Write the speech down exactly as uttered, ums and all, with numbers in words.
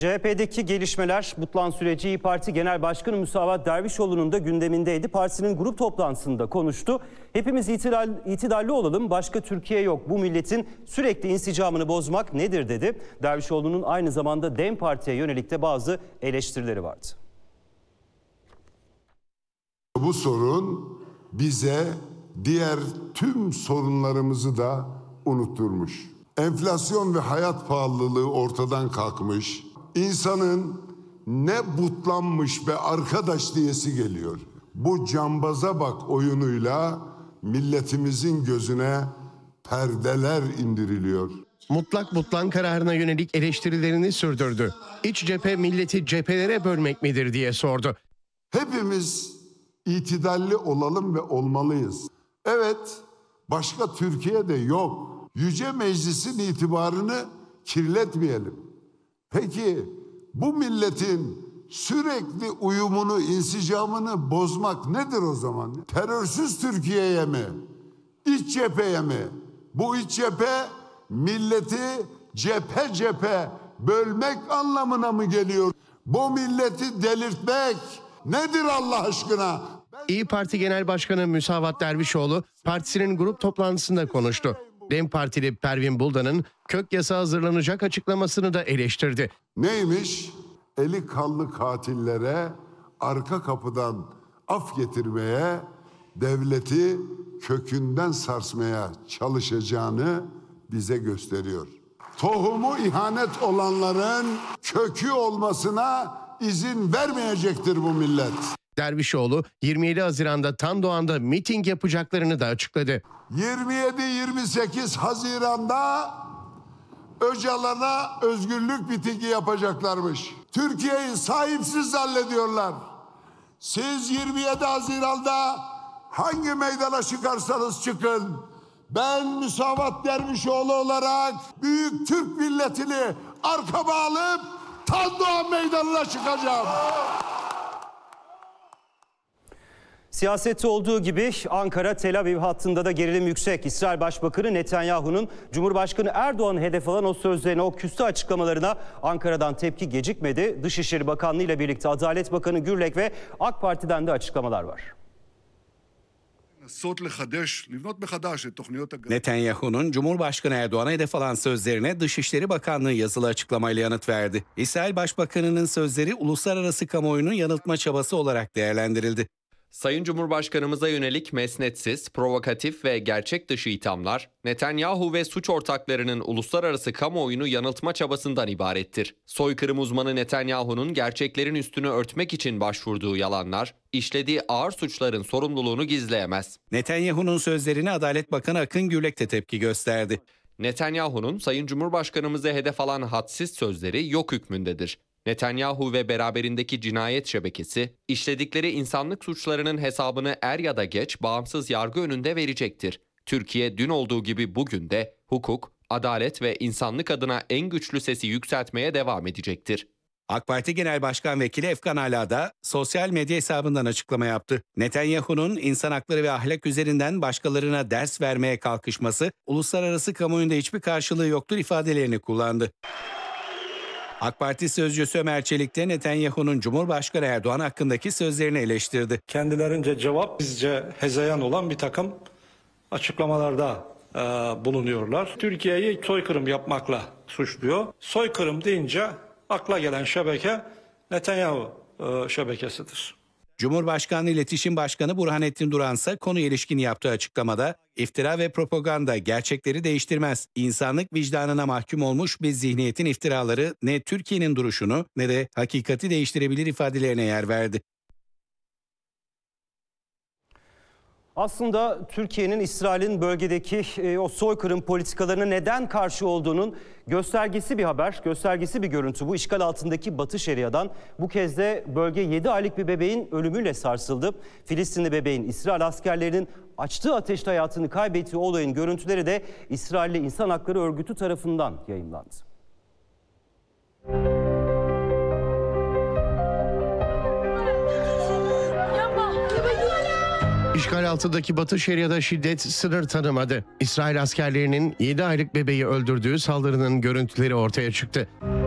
C H P'deki gelişmeler, butlan süreci İYİ Parti Genel Başkanı Musavat Dervişoğlu'nun da gündemindeydi. Partisinin grup toplantısında konuştu. Hepimiz itidal, itidalli olalım, başka Türkiye yok. Bu milletin sürekli insicamını bozmak nedir dedi. Dervişoğlu'nun aynı zamanda DEM Parti'ye yönelik de bazı eleştirileri vardı. Bu sorun bize diğer tüm sorunlarımızı da unutturmuş. Enflasyon ve hayat pahalılığı ortadan kalkmış. İnsanın ne butlanmış be arkadaş diyesi geliyor. Bu cambaza bak oyunuyla milletimizin gözüne perdeler indiriliyor. Mutlak butlan kararına yönelik eleştirilerini sürdürdü. İç cephe milleti cephelere bölmek midir diye sordu. Hepimiz itidalli olalım ve olmalıyız. Evet, başka Türkiye'de yok. Yüce Meclis'in itibarını kirletmeyelim. Peki bu milletin sürekli uyumunu, insicamını bozmak nedir o zaman? Terörsüz Türkiye'ye mi? İç cepheye mi? Bu iç cephe milleti cephe cephe bölmek anlamına mı geliyor? Bu milleti delirtmek nedir Allah aşkına? İYİ Parti Genel Başkanı Musavat Dervişoğlu partisinin grup toplantısında konuştu. DEM Partili Pervin Buldan'ın kök yasa hazırlanacak açıklamasını da eleştirdi. Neymiş? Eli kanlı katillere arka kapıdan af getirmeye, devleti kökünden sarsmaya çalışacağını bize gösteriyor. Tohumu ihanet olanların kökü olmasına izin vermeyecektir bu millet. Dervişoğlu yirmi yedi Haziran'da Tandoğan'da miting yapacaklarını da açıkladı. yirmi yedi yirmi sekiz Haziran'da Öcalan'a özgürlük mitingi yapacaklarmış. Türkiye'yi sahipsiz zannediyorlar. Siz yirmi yedi Haziran'da hangi meydana çıkarsanız çıkın, ben Musavat Dervişoğlu olarak büyük Türk milletini arkama alıp Tandoğan meydanına çıkacağım. Siyasette olduğu gibi Ankara-Tel Aviv hattında da gerilim yüksek. İsrail Başbakanı Netanyahu'nun Cumhurbaşkanı Erdoğan'ı hedef alan o sözlerine, o küstah açıklamalarına Ankara'dan tepki gecikmedi. Dışişleri Bakanlığı ile birlikte Adalet Bakanı Gürlek ve AK Parti'den de açıklamalar var. Netanyahu'nun Cumhurbaşkanı Erdoğan'a hedef alan sözlerine Dışişleri Bakanlığı yazılı açıklamayla yanıt verdi. İsrail Başbakanı'nın sözleri uluslararası kamuoyunun yanıltma çabası olarak değerlendirildi. Sayın Cumhurbaşkanımıza yönelik mesnetsiz, provokatif ve gerçek dışı ithamlar, Netanyahu ve suç ortaklarının uluslararası kamuoyunu yanıltma çabasından ibarettir. Soykırım uzmanı Netanyahu'nun gerçeklerin üstünü örtmek için başvurduğu yalanlar, işlediği ağır suçların sorumluluğunu gizleyemez. Netanyahu'nun sözlerine Adalet Bakanı Akın Gürlek de tepki gösterdi. Netanyahu'nun Sayın Cumhurbaşkanımıza hedef alan hadsiz sözleri yok hükmündedir. Netanyahu ve beraberindeki cinayet şebekesi, işledikleri insanlık suçlarının hesabını er ya da geç bağımsız yargı önünde verecektir. Türkiye dün olduğu gibi bugün de hukuk, adalet ve insanlık adına en güçlü sesi yükseltmeye devam edecektir. AK Parti Genel Başkan Vekili Efkan Ala da sosyal medya hesabından açıklama yaptı. Netanyahu'nun insan hakları ve ahlak üzerinden başkalarına ders vermeye kalkışması, uluslararası kamuoyunda hiçbir karşılığı yoktur ifadelerini kullandı. AK Parti sözcüsü Ömer Çelik de Netanyahu'nun Cumhurbaşkanı Erdoğan hakkındaki sözlerini eleştirdi. Kendilerince cevap bizce hezeyan olan bir takım açıklamalarda e, bulunuyorlar. Türkiye'yi soykırım yapmakla suçluyor. Soykırım deyince akla gelen şebeke Netanyahu e, şebekesidir. Cumhurbaşkanlığı İletişim Başkanı Burhanettin Duran ise konuya ilişkin yaptığı açıklamada iftira ve propaganda gerçekleri değiştirmez. İnsanlık vicdanına mahkum olmuş bir zihniyetin iftiraları ne Türkiye'nin duruşunu ne de hakikati değiştirebilir ifadelerine yer verdi. Aslında Türkiye'nin İsrail'in bölgedeki e, o soykırım politikalarına neden karşı olduğunun göstergesi bir haber, göstergesi bir görüntü. Bu işgal altındaki Batı Şeria'dan bu kez de bölge yedi aylık bir bebeğin ölümüyle sarsıldı. Filistinli bebeğin İsrail askerlerinin açtığı ateşte hayatını kaybettiği olayın görüntüleri de İsrailli İnsan Hakları Örgütü tarafından yayımlandı. İşgal altındaki Batı Şeria'da şiddet sınır tanımadı. İsrail askerlerinin yedi aylık bebeği öldürdüğü saldırının görüntüleri ortaya çıktı.